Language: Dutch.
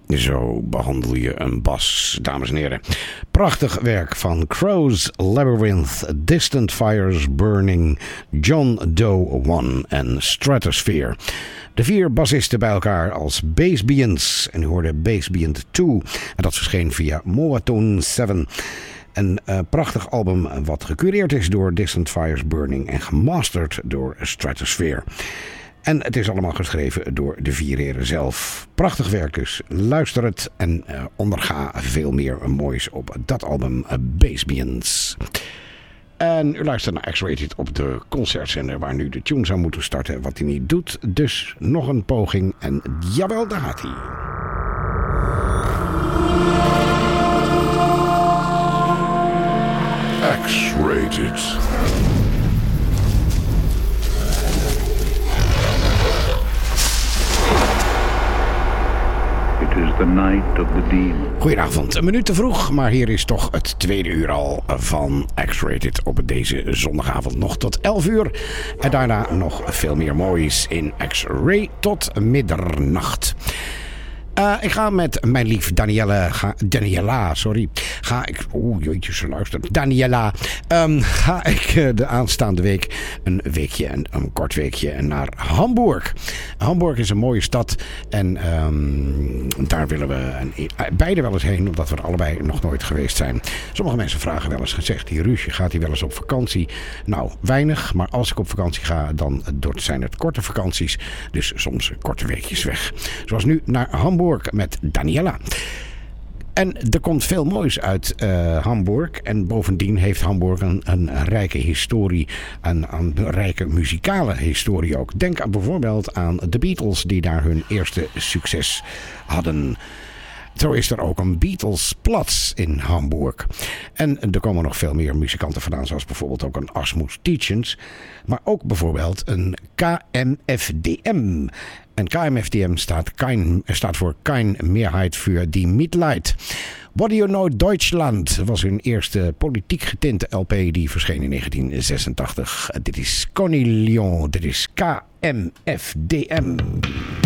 Zo behandel je een bas, dames en heren. Prachtig werk van Crow's Labyrinth, Distant Fires Burning, John Doe 1 en Stratosphere. De 4 bassisten bij elkaar als Bassbians. En u hoorde Bassbian 2. En dat verscheen via Moatone 7. Een prachtig album wat gecureerd is door Distant Fires Burning en gemasterd door Stratosphere. En het is allemaal geschreven door de 4 heren zelf. Prachtig werk dus. Luister het en onderga veel meer moois op dat album Bassbians. En u luistert naar X-Rated op de concertzender waar nu de tune zou moeten starten wat hij niet doet. Dus nog een poging en jawel, daar gaat hij. X-Rated. It is the night of the demon. Goedenavond, een minuut te vroeg, maar hier is toch het 2e uur al van X-Rated op deze zondagavond nog tot 11 uur. En daarna nog veel meer moois in X-Ray tot middernacht. Ik ga met mijn lief Daniela, ga ik de aanstaande week een kort weekje naar Hamburg. Hamburg is een mooie stad en daar willen we beide wel eens heen, omdat we er allebei nog nooit geweest zijn. Sommige mensen vragen wel eens gezegd, die Ruusje, gaat hij wel eens op vakantie? Nou, weinig, maar als ik op vakantie ga, dan zijn het korte vakanties, dus soms korte weekjes weg. Zoals nu naar Hamburg met Daniela. En er komt veel moois uit Hamburg. En bovendien heeft Hamburg een rijke historie. Een rijke muzikale historie ook. Denk bijvoorbeeld aan de Beatles die daar hun eerste succes hadden. Zo is er ook een Beatlesplatz in Hamburg. En er komen nog veel meer muzikanten vandaan. Zoals bijvoorbeeld ook een Asmus Tietjens. Maar ook bijvoorbeeld een KMFDM. En KMFDM staat voor Kein Mehrheit für die Mitleid. What Do You Know Deutschland was hun eerste politiek getinte LP die verscheen in 1986. Dit is Connie Lyon, dit is KMFDM.